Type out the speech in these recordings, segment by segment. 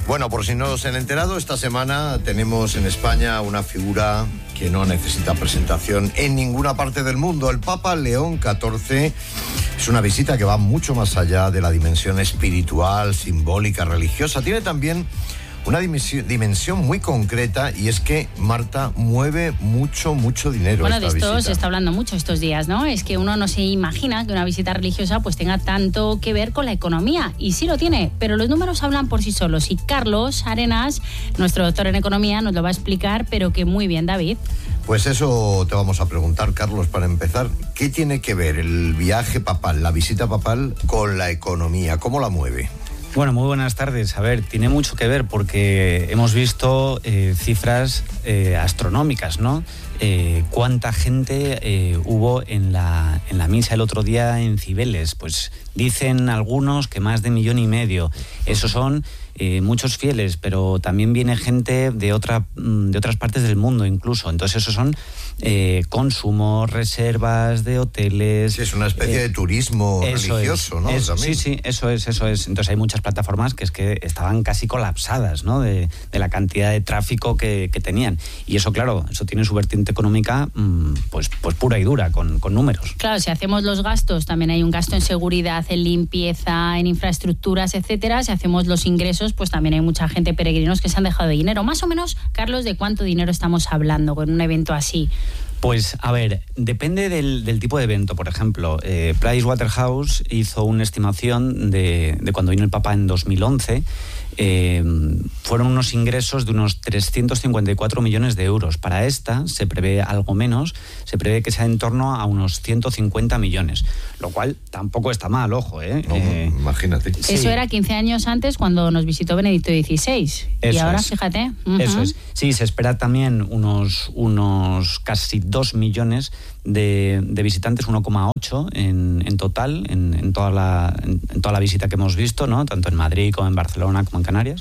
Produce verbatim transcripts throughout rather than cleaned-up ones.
Bueno, por si no se han enterado, esta semana tenemos en España una figura que no necesita presentación en ninguna parte del mundo. El Papa León catorce es una visita que va mucho más allá de la dimensión espiritual, simbólica, religiosa. Tiene también una dimensión, dimensión muy concreta, y es que, Marta, mueve mucho, mucho dinero. Bueno, esta de esto visita. se está hablando mucho estos días, ¿no? Es que uno no se imagina que una visita religiosa pues tenga tanto que ver con la economía, y sí lo tiene, pero los números hablan por sí solos, y Carlos Arenas, nuestro doctor en economía, nos lo va a explicar, pero que muy bien, David. Pues eso te vamos a preguntar, Carlos, para empezar. ¿Qué tiene que ver el viaje papal, la visita papal, con la economía? ¿Cómo la mueve? Bueno, muy buenas tardes. A ver, tiene mucho que ver porque hemos visto eh, cifras eh, astronómicas, ¿no? Eh, ¿Cuánta gente eh, hubo en la, en la misa el otro día en Cibeles? Pues dicen algunos que más de millón y medio. Esos son eh, muchos fieles, pero también viene gente de, otra, de otras partes del mundo incluso. Entonces esos son eh, consumos, reservas de hoteles. Sí, es una especie eh, de turismo religioso, es, ¿no? Es, sí, sí, eso es, eso es. Entonces hay muchas plataformas que es que estaban casi colapsadas, ¿no? De, de la cantidad de tráfico que, que tenían. Y eso, claro, eso tiene su vertiente económica pues, pues pura y dura, con, con números. Claro, si hacemos los gastos, también hay un gasto en seguridad, en limpieza, en infraestructuras, etcétera. Si hacemos los ingresos, pues también hay mucha gente, peregrinos, que se han dejado de dinero. Más o menos, Carlos, ¿de cuánto dinero estamos hablando con un evento así? Pues, a ver, depende del, del tipo de evento. Por ejemplo, eh, Pricewaterhouse hizo una estimación de, de cuando vino el Papa en dos mil once. Eh, fueron unos ingresos de unos trescientos cincuenta y cuatro millones de euros. Para esta se prevé algo menos, se prevé que sea en torno a unos ciento cincuenta millones, lo cual tampoco está mal, ojo, ¿eh? No, eh imagínate. Eso sí. era quince años antes, cuando nos visitó Benedicto dieciséis. Eso y ahora, es. fíjate. Uh-huh. Eso es. Sí, se espera también unos, unos casi dos millones de, de visitantes, uno coma ocho en, en total, en, en, toda la, en, en toda la visita que hemos visto, ¿no? Tanto en Madrid como en Barcelona como en Canarias.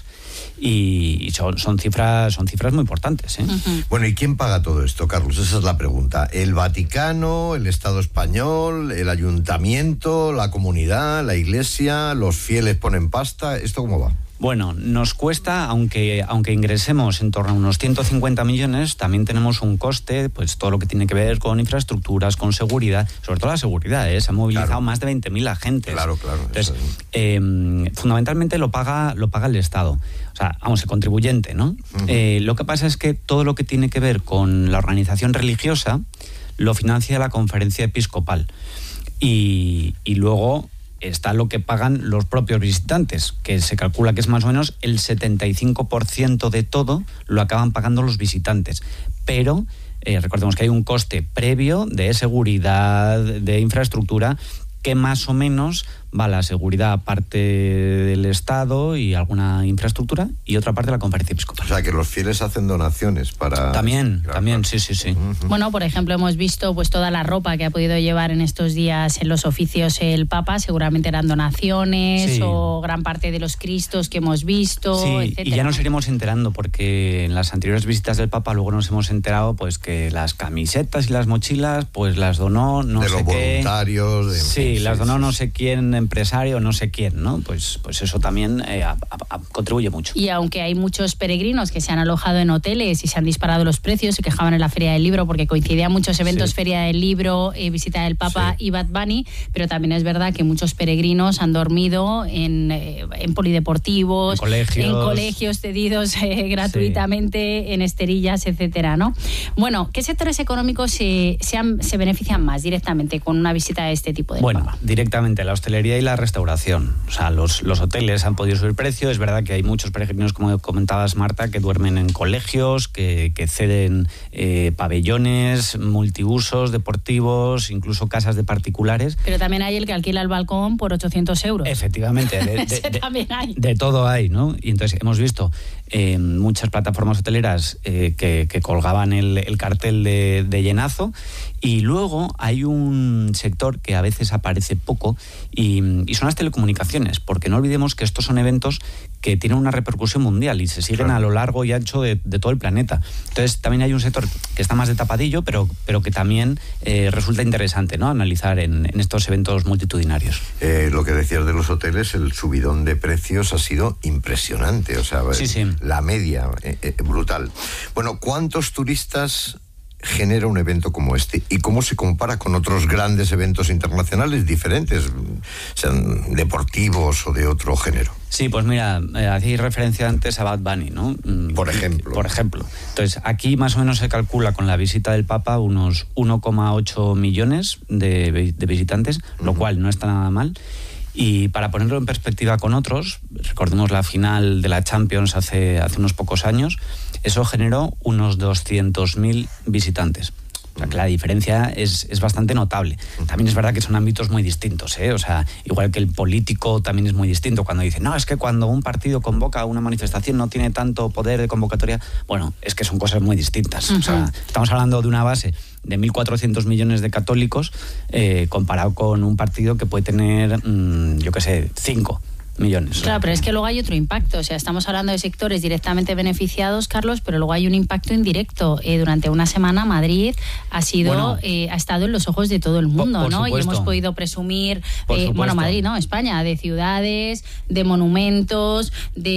Y, y son, son cifras son cifras muy importantes, ¿eh? Uh-huh. Bueno, ¿y quién paga todo esto, Carlos? Esa es la pregunta. ¿El Vaticano, el Estado español, el Ayuntamiento, la comunidad, la Iglesia, los fieles ponen pasta? ¿Esto cómo va? Bueno, nos cuesta, aunque, aunque ingresemos en torno a unos ciento cincuenta millones, también tenemos un coste, pues todo lo que tiene que ver con infraestructuras, con seguridad, sobre todo la seguridad, ¿eh? Se han movilizado claro. más de veinte mil agentes. Claro, claro. Entonces, eh, fundamentalmente lo paga, lo paga el Estado, o sea, vamos, el contribuyente, ¿no? Uh-huh. Eh, lo que pasa es que todo lo que tiene que ver con la organización religiosa lo financia la Conferencia Episcopal. Y, y luego está lo que pagan los propios visitantes, que se calcula que es más o menos el setenta y cinco por ciento de todo lo acaban pagando los visitantes. Pero eh, recordemos que hay un coste previo de seguridad, de infraestructura, que más o menos va a la seguridad parte del Estado y alguna infraestructura, y otra parte de la Conferencia Episcopal. O sea, que los fieles hacen donaciones para... También, claro, también, claro. sí, sí, sí. Uh-huh. Bueno, por ejemplo, hemos visto pues toda la ropa que ha podido llevar en estos días en los oficios el Papa, seguramente eran donaciones, sí. o gran parte de los cristos que hemos visto, sí, etcétera. Y ya nos iremos enterando, porque en las anteriores visitas del Papa luego nos hemos enterado pues que las camisetas y las mochilas pues las donó no de sé los qué. voluntarios. De... Sí, sí, las donó sí. no sé quién, empresario, no sé quién, ¿no? Pues, pues eso también eh, a, a, a, contribuye mucho. Y aunque hay muchos peregrinos que se han alojado en hoteles y se han disparado los precios, se quejaban en la Feria del Libro porque coincidían muchos eventos, sí. Feria del Libro, eh, visita del Papa, sí. y Bad Bunny, pero también es verdad que muchos peregrinos han dormido en, eh, en polideportivos, en colegios, en colegios cedidos eh, gratuitamente, sí. en esterillas, etcétera, ¿no? Bueno, ¿qué sectores económicos se, se, han, se benefician más directamente con una visita de este tipo de Bueno, Papa? Directamente la hostelería y la restauración. O sea, los, los hoteles han podido subir precio. Es verdad que hay muchos peregrinos, como comentabas, Marta, que duermen en colegios, que, que ceden eh, pabellones, multiusos, deportivos, incluso casas de particulares. Pero también hay el que alquila el balcón por ochocientos euros. Efectivamente. De, de, de, también hay. De todo hay, ¿no? Y entonces hemos visto eh, muchas plataformas hoteleras eh, que, que colgaban el, el cartel de, de llenazo. Y luego hay un sector que a veces aparece poco y Y, y son las telecomunicaciones, porque no olvidemos que estos son eventos que tienen una repercusión mundial y se siguen a lo largo y ancho de, de todo el planeta. Entonces también hay un sector que está más de tapadillo, pero, pero que también eh, resulta interesante, ¿no?, analizar en, en estos eventos multitudinarios. Eh, lo que decías de los hoteles, el subidón de precios ha sido impresionante, o sea, sí, sí. la media, eh, eh, brutal. Bueno, ¿cuántos turistas genera un evento como este y cómo se compara con otros grandes eventos internacionales diferentes, sean deportivos o de otro género? Sí, pues mira, eh, hacéis referencia antes a Bad Bunny, ¿no? Por ejemplo. Por ejemplo. Entonces, aquí más o menos se calcula con la visita del Papa unos uno coma ocho millones de, de visitantes, uh-huh. lo cual no está nada mal. Y para ponerlo en perspectiva con otros, recordemos la final de la Champions hace, hace unos pocos años, eso generó unos doscientos mil visitantes. O sea, que la diferencia es, es bastante notable. También es verdad que son ámbitos muy distintos, ¿eh? O sea, igual que el político también es muy distinto. Cuando dice, no, es que cuando un partido convoca una manifestación no tiene tanto poder de convocatoria. Bueno, es que son cosas muy distintas. Uh-huh. O sea, estamos hablando de una base de mil cuatrocientos millones de católicos eh, comparado con un partido que puede tener, mmm, yo qué sé, cinco millones. Claro, pero es que luego hay otro impacto. O sea, estamos hablando de sectores directamente beneficiados, Carlos, pero luego hay un impacto indirecto. Eh, durante una semana Madrid ha sido, bueno, eh, ha estado en los ojos de todo el mundo, por, por ¿no? Supuesto. Y hemos podido presumir, eh, bueno, Madrid, no, España, de ciudades, de monumentos,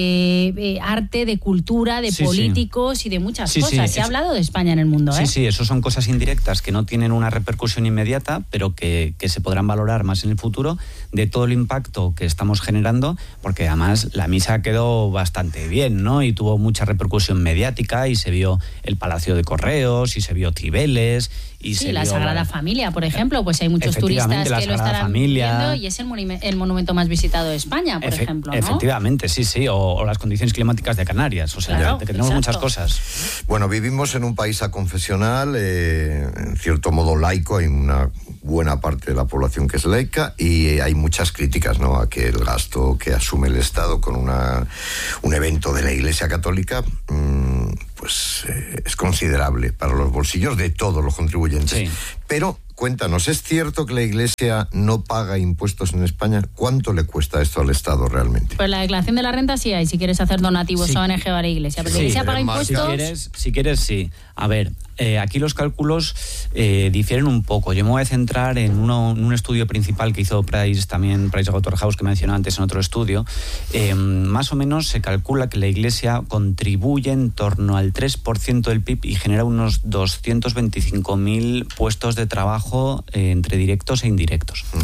de eh, arte, de cultura, de sí, políticos sí. y de muchas sí, cosas. sí, Se ha hablado de España en el mundo, Sí, ¿eh? sí, eso son cosas indirectas que no tienen una repercusión inmediata, pero que, que se podrán valorar más en el futuro, de todo el impacto que estamos generando, porque además la misa quedó bastante bien, ¿no? Y tuvo mucha repercusión mediática y se vio el Palacio de Correos y se vio Cibeles y sí, se la vio Sagrada la... Familia, por ejemplo, pues hay muchos turistas que lo estarán Familia. viendo y es el, monu- el monumento más visitado de España, por Efe- ejemplo, ¿no? Efectivamente, sí, sí, o, o las condiciones climáticas de Canarias, o sea, claro, que tenemos exacto. muchas cosas. Bueno, vivimos en un país aconfesional, eh, en cierto modo laico, hay una buena parte de la población que es laica y hay muchas críticas, ¿no?, a que el gasto que asume el Estado con una, un evento de la Iglesia Católica mmm, pues eh, es considerable para los bolsillos de todos los contribuyentes. Sí. Pero cuéntanos, ¿es cierto que la Iglesia no paga impuestos en España? ¿Cuánto le cuesta esto al Estado realmente? Pues la declaración de la renta sí hay, si quieres hacer donativos Sí. a O N G o a la Iglesia. Pero Sí, la Iglesia paga más, impuestos. Si quieres, si quieres, sí. A ver, eh, aquí los cálculos eh, difieren un poco. Yo me voy a centrar en uno, un estudio principal que hizo Price, también PricewaterhouseCoopers, que mencioné antes en otro estudio. Eh, más o menos se calcula que la Iglesia contribuye en torno al tres por ciento del P I B y genera unos doscientos veinticinco mil puestos de trabajo eh, entre directos e indirectos. Uh-huh.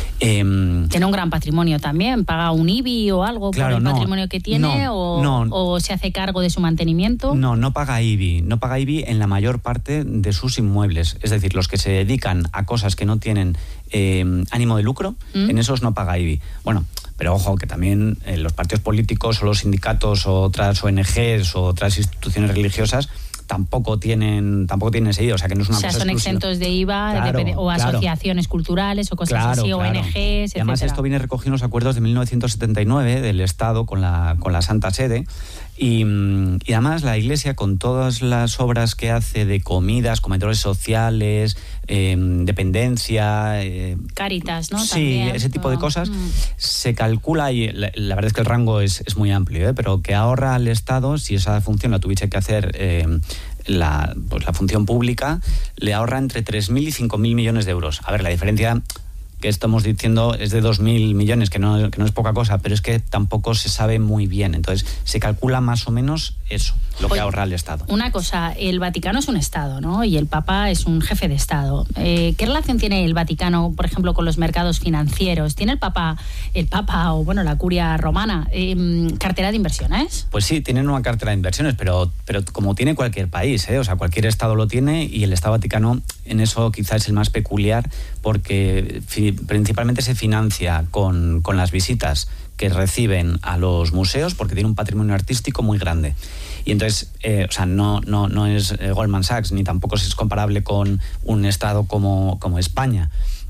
Eh, Tiene un gran patrimonio también. ¿Paga un I B I o algo Claro, por el no, patrimonio que tiene? no, o, no. ¿O se hace cargo de su mantenimiento? No, no paga I B I. No paga I B I en la mayor parte de sus inmuebles. Es decir, los que se dedican a cosas que no tienen eh, ánimo de lucro, ¿Mm? en esos no paga I B I. Bueno, pero ojo, que también eh, los partidos políticos o los sindicatos o otras O N Ges o otras instituciones religiosas tampoco tienen tampoco tienen ese I V A, o sea que no es una o sea, cosa son exclusiva. exentos de I V A, Claro, de, o claro. asociaciones culturales o cosas Claro, así, claro. O N Ges, y además etcétera. esto viene recogido en los acuerdos de mil novecientos setenta y nueve del Estado con la, con la Santa Sede. Y, y además la Iglesia, con todas las obras que hace de comidas, comedores sociales, eh, dependencia... Eh, Cáritas, ¿no? Sí, También, ese tipo todo. de cosas, Mm. se calcula, y la, la verdad es que el rango es, es muy amplio, ¿eh? Pero que ahorra al Estado, si esa función la tuviese que hacer eh, la, pues la función pública, le ahorra entre tres mil y cinco mil millones de euros. A ver, la diferencia que estamos diciendo es de dos mil millones, que no, que no es poca cosa, pero es que tampoco se sabe muy bien. Entonces, se calcula más o menos eso, lo Oye, que ahorra el Estado. Una cosa, el Vaticano es un Estado, ¿no? Y el Papa es un jefe de Estado. Eh, ¿Qué relación tiene el Vaticano, por ejemplo, con los mercados financieros? ¿Tiene el Papa, el Papa o, bueno, la curia romana, eh, cartera de inversiones? Pues sí, tienen una cartera de inversiones, pero, pero como tiene cualquier país, ¿eh? O sea, cualquier Estado lo tiene, y el Estado Vaticano en eso quizás es el más peculiar, porque fi- principalmente se financia con, con las visitas que reciben a los museos, porque tiene un patrimonio artístico muy grande. Y entonces, eh, o sea, no, no, no es eh, Goldman Sachs, ni tampoco es comparable con un Estado como, como España.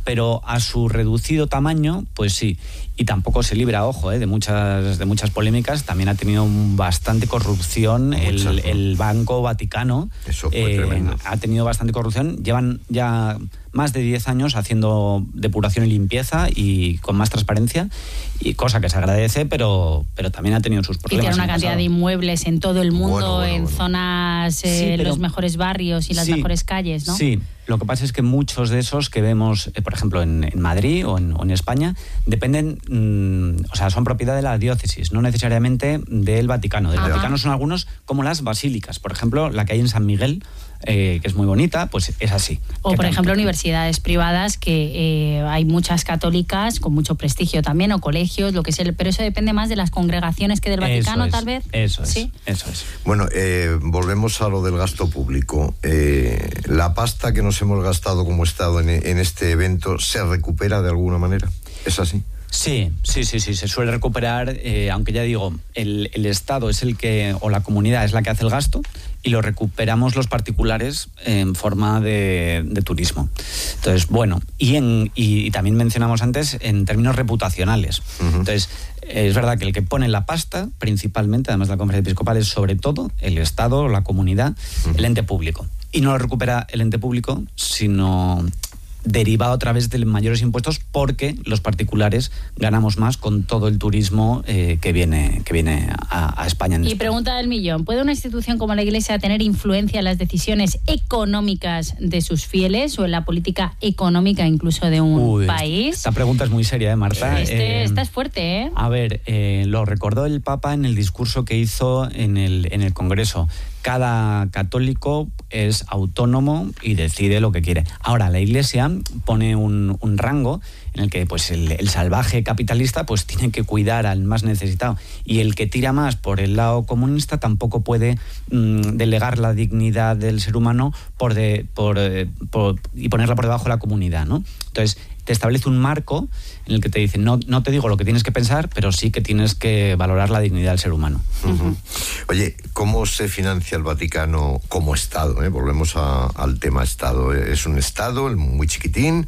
pero a su reducido tamaño, pues sí. Y tampoco se libra, ojo, ¿eh? de muchas de muchas polémicas. También ha tenido bastante corrupción el, el Banco Vaticano. Eso fue eh, tremendo. Ha tenido bastante corrupción. Llevan ya más de diez años haciendo depuración y limpieza y con más transparencia, y cosa que se agradece, pero, pero también ha tenido sus problemas. Y tiene una cantidad pasado. de inmuebles en todo el mundo, bueno, bueno, en bueno. zonas, eh, Sí, pero, los mejores barrios y las sí, mejores calles, ¿no? Sí, lo que pasa es que muchos de esos que vemos, eh, por ejemplo, en, en Madrid o en, o en España, dependen, mmm, o sea, son propiedad de la diócesis, no necesariamente del Vaticano. Del Ajá. Vaticano son algunos, como las basílicas. Por ejemplo, la que hay en San Miguel, eh, que es muy bonita, pues es así. O, por ejemplo, universidades privadas, que eh, hay muchas católicas con mucho prestigio también, o colegios, lo que sea, pero eso depende más de las congregaciones que del Vaticano, Eso es, tal vez. Eso es, ¿Sí? eso es. Bueno, eh, volvemos a lo del gasto público. Eh, ¿La pasta que nos hemos gastado como Estado en, en este evento se recupera de alguna manera? ¿Es así? Sí, sí, sí, sí, se suele recuperar, eh, aunque ya digo, el, el Estado es el que, o la comunidad es la que hace el gasto, y lo recuperamos los particulares en forma de, de turismo. Entonces, bueno, y, en, y, y también mencionamos antes en términos reputacionales. Uh-huh. Entonces, es verdad que el que pone la pasta, principalmente, además de la Conferencia Episcopal, es sobre todo el Estado, la comunidad, uh-huh. el ente público. Y no lo recupera el ente público, sino derivado a través de mayores impuestos, porque los particulares ganamos más con todo el turismo eh, que viene que viene a, a España. Y España. Pregunta del millón: ¿puede una institución como la Iglesia tener influencia en las decisiones económicas de sus fieles o en la política económica incluso de un Uy, país? Esta pregunta es muy seria, ¿eh, Marta? Este, eh, esta es fuerte, ¿eh? A ver, eh, lo recordó el Papa en el discurso que hizo en el, en el Congreso. Cada católico es autónomo y decide lo que quiere. Ahora, la Iglesia pone un, un rango en el que pues, el, el salvaje capitalista pues, tiene que cuidar al más necesitado. Y el que tira más por el lado comunista tampoco puede mmm, delegar la dignidad del ser humano por de, por, eh, por, y ponerla por debajo de la comunidad, ¿no? Entonces, te establece un marco en el que te dice, no, no te digo lo que tienes que pensar, pero sí que tienes que valorar la dignidad del ser humano. Uh-huh. Oye, ¿cómo se financia el Vaticano como Estado? ¿Eh? Volvemos a, al tema Estado. Es un Estado muy chiquitín,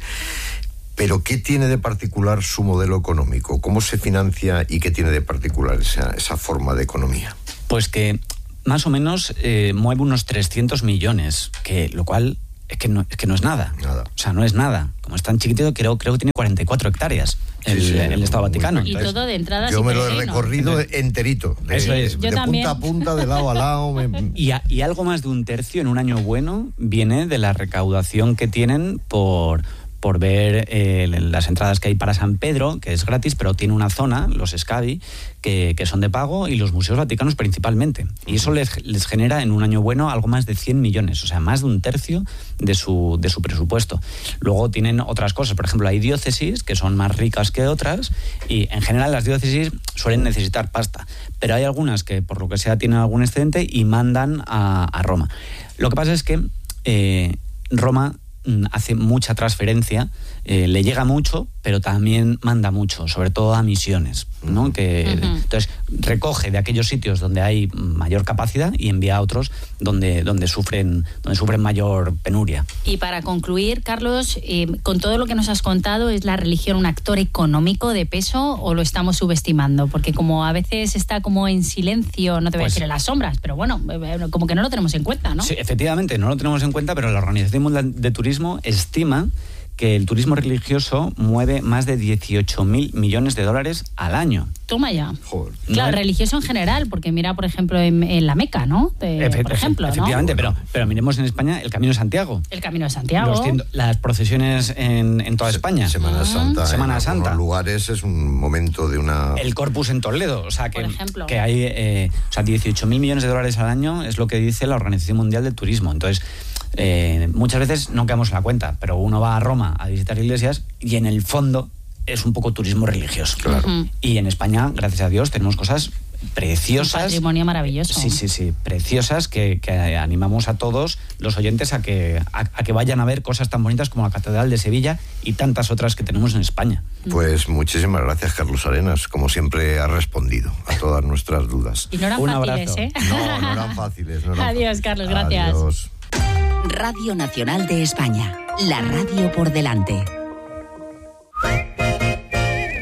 pero ¿qué tiene de particular su modelo económico? ¿Cómo se financia y qué tiene de particular esa, esa forma de economía? Pues que más o menos eh, mueve unos trescientos millones, que lo cual... Es que, no, es que no es nada. nada. O sea, no es nada. Como es tan chiquitito, creo, creo que tiene cuarenta y cuatro hectáreas el, sí, sí, el Estado Vaticano. Y Entonces, todo de entradas yo y me lo he terreno. recorrido enterito. De, Eso es. de Yo también. punta a punta, de lado a lado. Me... Y, a, y algo más de un tercio en un año bueno viene de la recaudación que tienen por... por ver eh, las entradas que hay para San Pedro, que es gratis, pero tiene una zona, los Scavi, que, que son de pago, y los museos vaticanos principalmente. Y eso les, les genera en un año bueno algo más de cien millones, o sea, más de un tercio de su, de su presupuesto. Luego tienen otras cosas, por ejemplo, hay diócesis que son más ricas que otras, y en general las diócesis suelen necesitar pasta, pero hay algunas que por lo que sea tienen algún excedente y mandan a, a Roma. Lo que pasa es que eh, Roma hace mucha transferencia, eh, le llega mucho, pero también manda mucho, sobre todo a misiones, ¿no? Que, uh-huh. Entonces, recoge de aquellos sitios donde hay mayor capacidad y envía a otros donde, donde, sufren, donde sufren mayor penuria. Y para concluir, Carlos, eh, con todo lo que nos has contado, ¿es la religión un actor económico de peso o lo estamos subestimando? Porque como a veces está como en silencio, no te voy pues, a decir en las sombras, pero bueno, como que no lo tenemos en cuenta, ¿no? Sí, efectivamente, no lo tenemos en cuenta, pero la Organización Mundial de Turismo estima que el turismo religioso mueve más de dieciocho mil millones de dólares al año. Toma ya. Joder. Claro, no, religioso en general, porque mira, por ejemplo, en, en la Meca, ¿no? De, efe, por ejemplo, efectivamente, ¿no? pero, pero miremos en España el Camino de Santiago. El Camino de Santiago. Los ciento, las procesiones en, en toda Se, España. Semana Santa. Semana en Santa. En lugares es un momento de una... El Corpus en Toledo, o sea que, por ejemplo. que hay eh, o sea, dieciocho mil millones de dólares al año es lo que dice la Organización Mundial del Turismo. Entonces, eh, muchas veces no quedamos en la cuenta, pero uno va a Roma a visitar iglesias y en el fondo es un poco turismo religioso. Claro. Uh-huh. Y en España, gracias a Dios, tenemos cosas preciosas. Un patrimonio maravilloso. Sí, sí, sí, preciosas que, que animamos a todos los oyentes a que, a, a que vayan a ver cosas tan bonitas como la Catedral de Sevilla y tantas otras que tenemos en España. Pues muchísimas gracias, Carlos Arenas. Como siempre, has respondido a todas nuestras dudas. Y no eran Un fáciles, abrazo. ¿eh? No, no eran fáciles. No eran Adiós, fáciles. Carlos, gracias. Adiós. Radio Nacional de España, la radio por delante.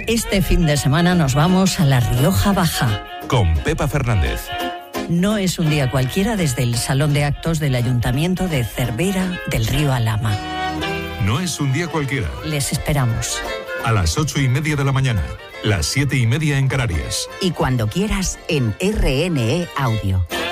Este fin de semana nos vamos a La Rioja Baja. Con Pepa Fernández. No es un día cualquiera desde el Salón de Actos del Ayuntamiento de Cervera del Río Alhama. No es un día cualquiera. Les esperamos. A las ocho y media de la mañana, las siete y media en Canarias. Y cuando quieras en R N E Audio.